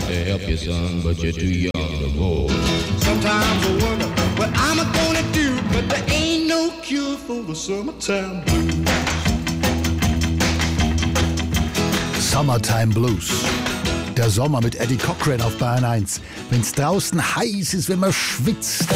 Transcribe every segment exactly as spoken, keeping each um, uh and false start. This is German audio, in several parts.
to help you, son, but you're too young to go. Sometimes I wonder what I'm gonna do, but there ain't no cure for the summertime blues. Summertime Blues. Der Sommer mit Eddie Cochran auf Bayern eins. Wenn's draußen heiß ist, wenn man schwitzt.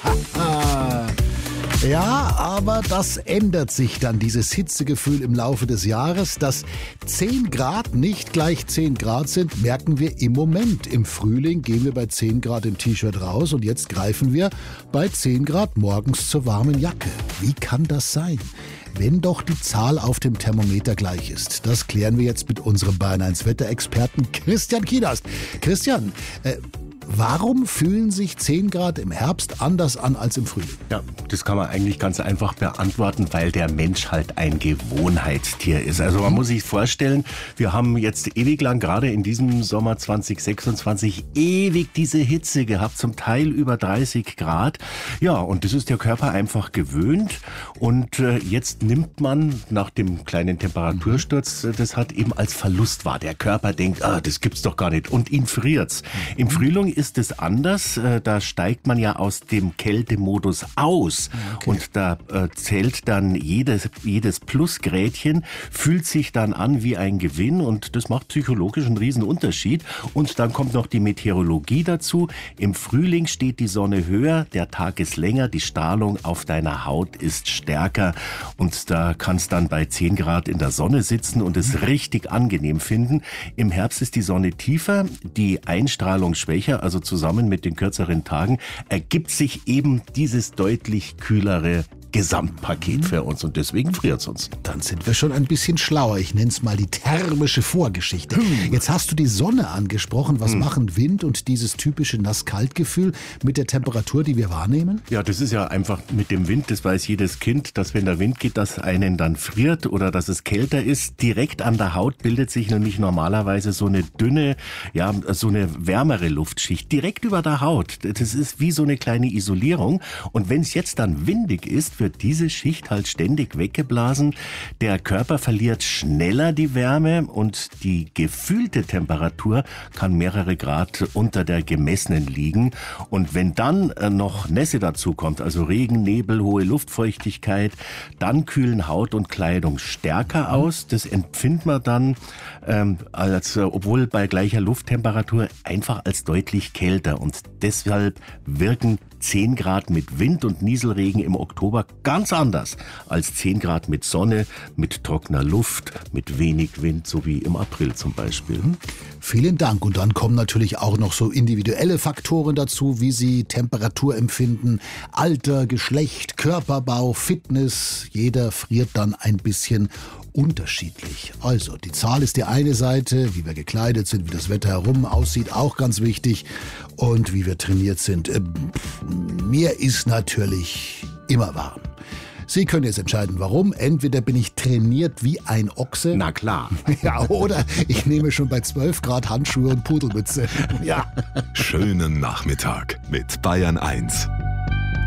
Ja, aber das ändert sich dann, dieses Hitzegefühl im Laufe des Jahres. Dass zehn Grad nicht gleich zehn Grad sind, merken wir im Moment. Im Frühling gehen wir bei zehn Grad im T-Shirt raus und jetzt greifen wir bei zehn Grad morgens zur warmen Jacke. Wie kann das sein? Wenn doch die Zahl auf dem Thermometer gleich ist. Das klären wir jetzt mit unserem Bayern eins Wetterexperten Christian Kienast. Christian, äh, warum fühlen sich zehn Grad im Herbst anders an als im Frühling? Ja, das kann man eigentlich ganz einfach beantworten, weil der Mensch halt ein Gewohnheitstier ist. Also man muss sich vorstellen, wir haben jetzt ewig lang, gerade in diesem Sommer zwanzig sechsundzwanzig, ewig diese Hitze gehabt, zum Teil über dreißig Grad. Ja, und das ist der Körper einfach gewöhnt. Und äh, jetzt nimmt man nach dem kleinen Temperatursturz, das hat eben als Verlust wahr. Der Körper denkt, ah, das gibt's doch gar nicht. Und ihn friert's. Im Frühling ist es anders. Da steigt man ja aus dem Kältemodus aus. Okay. Und da äh, zählt dann jedes, jedes Plusgrädchen, fühlt sich dann an wie ein Gewinn und das macht psychologisch einen riesen Unterschied. Und dann kommt noch die Meteorologie dazu. Im Frühling steht die Sonne höher, der Tag ist länger, die Strahlung auf deiner Haut ist stärker und da kannst dann bei zehn Grad in der Sonne sitzen und es richtig angenehm finden. Im Herbst ist die Sonne tiefer, die Einstrahlung schwächer, also zusammen mit den kürzeren Tagen, ergibt sich eben dieses deutlich kühlere Gesamtpaket für uns und deswegen friert es uns. Dann sind wir schon ein bisschen schlauer. Ich nenne es mal die thermische Vorgeschichte. Hm. Jetzt hast du die Sonne angesprochen. Was hm. machen Wind und dieses typische Nass-Kalt-Gefühl mit der Temperatur, die wir wahrnehmen? Ja, das ist ja einfach mit dem Wind, das weiß jedes Kind, dass wenn der Wind geht, dass einen dann friert oder dass es kälter ist. Direkt an der Haut bildet sich nämlich normalerweise so eine dünne, ja, so eine wärmere Luftschicht. Direkt über der Haut. Das ist wie so eine kleine Isolierung. Und wenn es jetzt dann windig ist, wird diese Schicht halt ständig weggeblasen. Der Körper verliert schneller die Wärme und die gefühlte Temperatur kann mehrere Grad unter der gemessenen liegen. Und wenn dann noch Nässe dazu kommt, also Regen, Nebel, hohe Luftfeuchtigkeit, dann kühlen Haut und Kleidung stärker aus. Das empfindet man dann, ähm, als, obwohl bei gleicher Lufttemperatur, einfach als deutlich kälter. Und deshalb wirken zehn Grad mit Wind und Nieselregen im Oktober ganz anders als zehn Grad mit Sonne, mit trockener Luft, mit wenig Wind, so wie im April zum Beispiel. Vielen Dank. Und dann kommen natürlich auch noch so individuelle Faktoren dazu, wie Sie Temperatur empfinden, Alter, Geschlecht, Körperbau, Fitness. Jeder friert dann ein bisschen unterschiedlich. Also, die Zahl ist die eine Seite, wie wir gekleidet sind, wie das Wetter herum aussieht, auch ganz wichtig. Und wie wir trainiert sind. Äh, mir ist natürlich immer warm. Sie können jetzt entscheiden, warum. Entweder bin ich trainiert wie ein Ochse. Na klar. Ja, oder ich nehme schon bei zwölf Grad Handschuhe und Pudelmütze. Ja. Schönen Nachmittag mit Bayern eins.